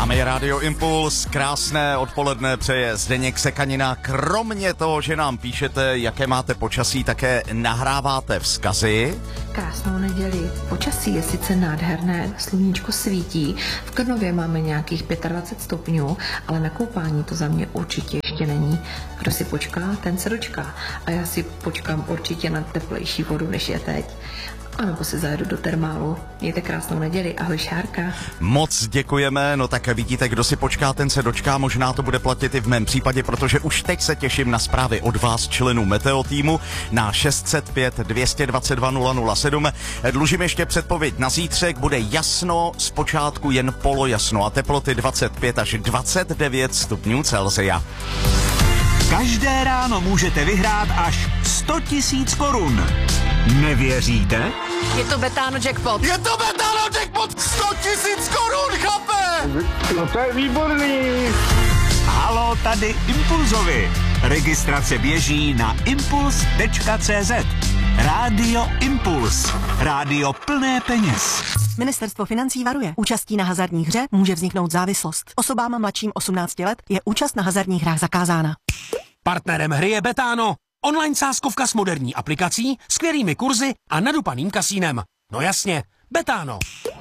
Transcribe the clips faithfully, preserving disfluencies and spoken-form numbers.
Máme Rádio Impuls, krásné odpoledne přeje Zdeněk Sekanina. Kromě toho, že nám píšete, jaké máte počasí, také nahráváte vzkazy. Krásnou neděli. Počasí je sice nádherné, sluníčko svítí. V Krnově máme nějakých dvacet pět stupňů, ale na koupání to za mě určitě ještě není. Kdo si počká, ten se dočká. A já si počkám určitě na teplejší vodu, než je teď. A nebo si zajedu do termálu. Mějte krásnou neděli. Ahoj, Šárka. Moc děkujeme, no tak vidíte, kdo si počká, ten se dočká, možná to bude platit i v mém případě, protože už teď se těším na zprávy od vás, členů Meteo týmu, na šest set pět dvě dva dva nula nula sedm. Dlužím ještě předpověď na zítřek, bude jasno, zpočátku jen polojasno a teploty dvacet pět až dvacet devět stupňů Celsia. Každé ráno můžete vyhrát až sto tisíc korun. Nevěříte? Je to Betano jackpot. Je to Betano jackpot! sto tisíc korun, chápe? No to je výborný. Halo, tady Impulzovi. Registrace běží na impuls tečka cé zet. Rádio Impuls. Rádio plné peněz. Ministerstvo financí varuje. Účastí na hazardních hře může vzniknout závislost. Osobám mladším osmnácti let je účast na hazardních hrách zakázána. Partnerem hry je Betano. Online sázkovka s moderní aplikací, skvělými kurzy a nadupaným kasínem. No jasně, Betano.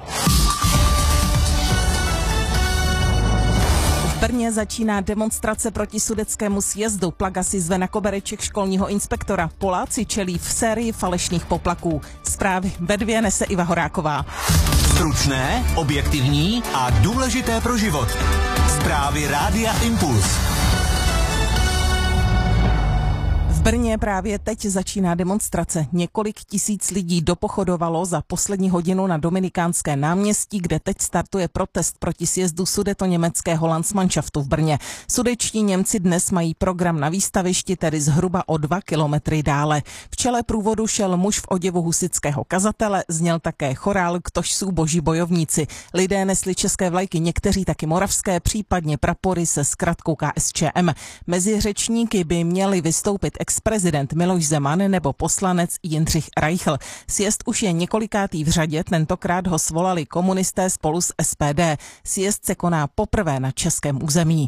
V Brně začíná demonstrace proti sudetskému sjezdu. Plaga si zve na kobereček školního inspektora. Poláci čelí v sérii falešných poplaků. Zprávy ve dvě nese Iva Horáková. Stručné, objektivní a důležité pro život. Zprávy Rádia Impuls. V Brně právě teď začíná demonstrace. Několik tisíc lidí dopochodovalo za poslední hodinu na Dominikánské náměstí, kde teď startuje protest proti sjezdu sudetoněmeckého Landsmannschaftu v Brně. Sudečtí Němci dnes mají program na výstavišti, tedy zhruba o dva kilometry dále. V čele průvodu šel muž v oděvu husitského kazatele, zněl také chorál Ktož jsou boží bojovníci. Lidé nesli české vlajky, někteří taky moravské, případně prapory se zkratkou K S Č M. Mezi řečníky by měli vystoupit ex-prezident Miloš Zeman nebo poslanec Jindřich Reichl. Sjezd už je několikátý v řadě, tentokrát ho svolali komunisté spolu s S P D. Sjezd se koná poprvé na českém území.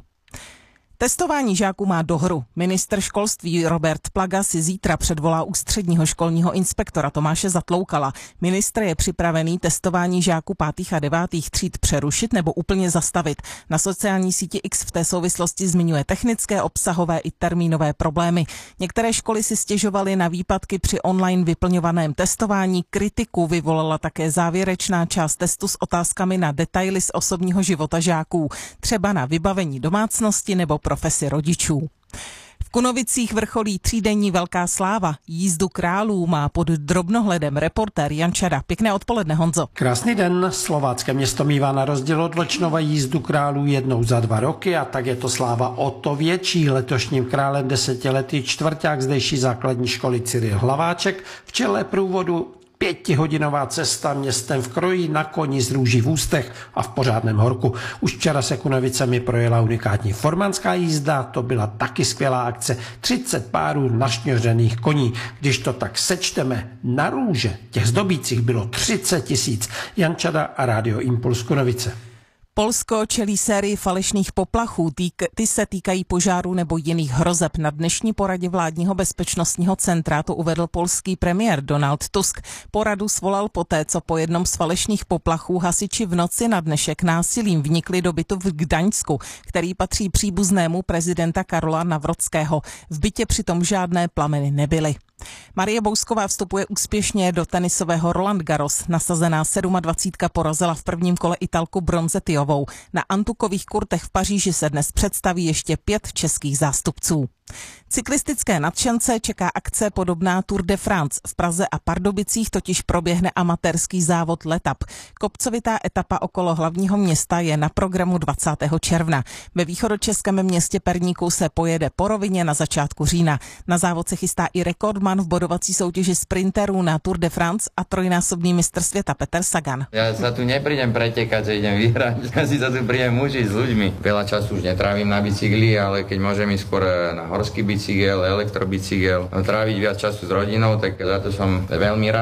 Testování žáků má dohru. Ministr školství Robert Plaga si zítra předvolá ústředního školního inspektora Tomáše Zatloukala. Ministr je připravený testování žáků pátých a devátých tříd přerušit nebo úplně zastavit. Na sociální síti X v té souvislosti zmiňuje technické, obsahové i termínové problémy. Některé školy si stěžovaly na výpadky při online vyplňovaném testování. Kritiku vyvolala také závěrečná část testu s otázkami na detaily z osobního života žáků, třeba na vybavení domácnosti nebo profesi rodičů. V Kunovicích vrcholí třídenní velká sláva. Jízdu králů má pod drobnohledem reportér Jan Čada. Pěkné odpoledne, Honzo. Krásný den. Slovácké město mívá na rozdíl od Vlčnova jízdu králů jednou za dva roky a tak je to sláva o to větší. Letošním králem desetiletý čtvrťák zdejší základní školy Cyril Hlaváček v čele průvodu pětihodinová cesta městem v kroji na koni z růží v ústech a v pořádném horku. Už včera se Kunovicemi projela unikátní formanská jízda, to byla taky skvělá akce. třicet párů našňořených koní. Když to tak sečteme na růže, těch zdobících bylo třicet tisíc. Jan Čada a Rádio Impuls Kunovice. Polsko čelí sérii falešných poplachů. Týk, ty se týkají požáru nebo jiných hrozeb. Na dnešní poradě vládního bezpečnostního centra to uvedl polský premiér Donald Tusk. Poradu svolal poté, co po jednom z falešných poplachů hasiči v noci na dnešek násilím vnikli do bytu v Gdaňsku, který patří příbuznému prezidenta Karola Nawrockiho. V bytě přitom žádné plameny nebyly. Marie Bousková vstupuje úspěšně do tenisového Roland Garros. Nasazená sedmadvacítka porazila v prvním kole Italku Bronzetiovou. Na antukových kurtech v Paříži se dnes představí ještě pět českých zástupců. Cyklistické nadšence čeká akce podobná Tour de France. V Praze a Pardubicích totiž proběhne amatérský závod Letap. Kopcovitá etapa okolo hlavního města je na programu dvacátého června. Ve východočeském městě Perníku se pojede po rovině na začátku října. Na závod se chystá i rekordman v bodovací soutěži sprinterů na Tour de France a trojnásobný mistr světa Peter Sagan. Ja sa tu neprídem pretekať, že idem vyhrať. Ja si sa tu prídem užiť s ľuďmi. Veľa času už netrávim na bicykli, ale keď môžem ísť skôr na horský bicykel, elektrobicykel, tráviť viac času s rodinou, tak za to som veľmi rád.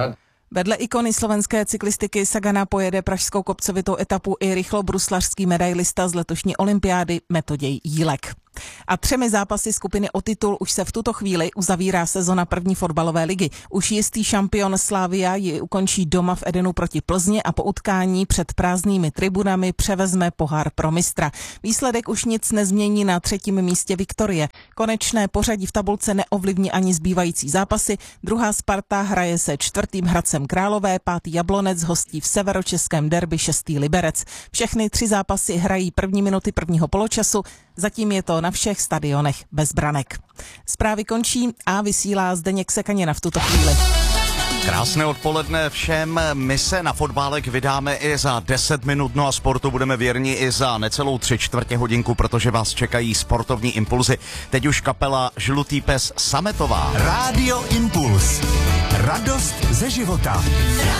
Vedle ikony slovenské cyklistiky Sagana pojede pražskou kopcovitou etapu i rychlobruslařský medailista z letošní olympiády Metoděj Jílek. A třemi zápasy skupiny o titul už se v tuto chvíli uzavírá sezona první fotbalové ligy. Už jistý šampion Slavia ji ukončí doma v Edenu proti Plzni a po utkání před prázdnými tribunami převezme pohár pro mistra. Výsledek už nic nezmění na třetím místě Viktorie. Konečné pořadí v tabulce neovlivní ani zbývající zápasy. Druhá Sparta hraje se čtvrtým Hradcem Králové, pátý Jablonec hostí v severočeském derby šestý Liberec. Všechny tři zápasy hrají první minuty prvního poločasu. Zatím je to na všech stadionech bez branek. Zprávy končí a vysílá Zdeněk Sekaněna v tuto chvíli. Krásné odpoledne všem. My se na fotbálek vydáme i za deset minut, no a sportu budeme věrni i za necelou tři čtvrtě hodinku, protože vás čekají sportovní impulzy. Teď už kapela Žlutý pes Sametová. Rádio Impuls. Radost ze života.